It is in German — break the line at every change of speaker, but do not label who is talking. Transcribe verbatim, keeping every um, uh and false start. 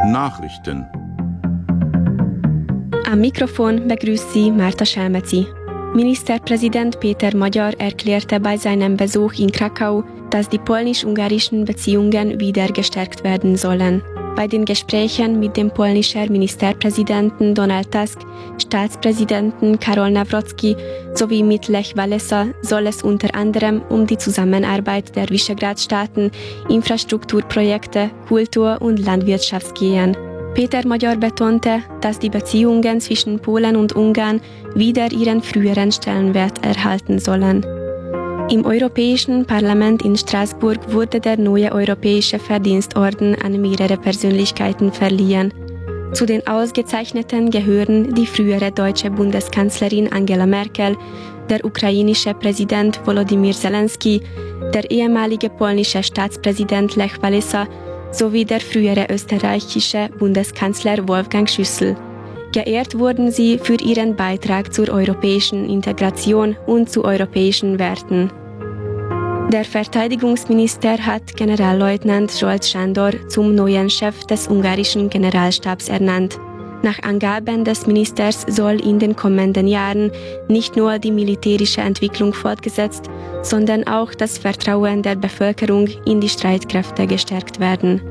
Nachrichten.
Am Mikrofon begrüßt Sie Marta Schelmezi. Ministerpräsident Péter Magyar erklärte bei seinem Besuch in Krakau, dass die polnisch-ungarischen Beziehungen wieder gestärkt werden sollen. Bei den Gesprächen mit dem polnischen Ministerpräsidenten Donald Tusk, Staatspräsidenten Karol Nawrocki sowie mit Lech Walesa soll es unter anderem um die Zusammenarbeit der Visegrad-Staaten, Infrastrukturprojekte, Kultur und Landwirtschaft gehen. Péter Magyar betonte, dass die Beziehungen zwischen Polen und Ungarn wieder ihren früheren Stellenwert erhalten sollen. Im Europäischen Parlament in Straßburg wurde der neue Europäische Verdienstorden an mehrere Persönlichkeiten verliehen. Zu den Ausgezeichneten gehören die frühere deutsche Bundeskanzlerin Angela Merkel, der ukrainische Präsident Volodymyr Zelensky, der ehemalige polnische Staatspräsident Lech Walesa sowie der frühere österreichische Bundeskanzler Wolfgang Schüssel. Geehrt wurden sie für ihren Beitrag zur europäischen Integration und zu europäischen Werten. Der Verteidigungsminister hat Generalleutnant Zsolt Sándor zum neuen Chef des ungarischen Generalstabs ernannt. Nach Angaben des Ministers soll in den kommenden Jahren nicht nur die militärische Entwicklung fortgesetzt, sondern auch das Vertrauen der Bevölkerung in die Streitkräfte gestärkt werden.